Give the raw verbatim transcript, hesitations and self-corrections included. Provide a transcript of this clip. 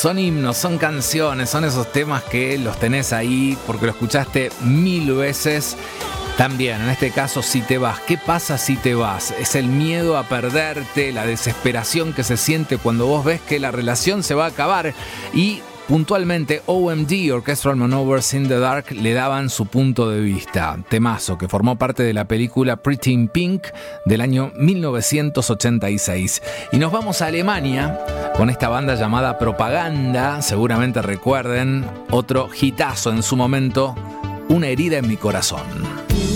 Son himnos, son canciones, son esos temas que los tenés ahí porque lo escuchaste mil veces. También, en este caso, Si te vas. ¿Qué pasa si te vas? Es el miedo a perderte, la desesperación que se siente cuando vos ves que la relación se va a acabar. Y puntualmente, O M D, Orchestral Maneuvers in the Dark, le daban su punto de vista. Temazo que formó parte de la película Pretty in Pink del año mil novecientos ochenta y seis. Y nos vamos a Alemania con esta banda llamada Propaganda. Seguramente recuerden otro hitazo en su momento, Una herida en mi corazón.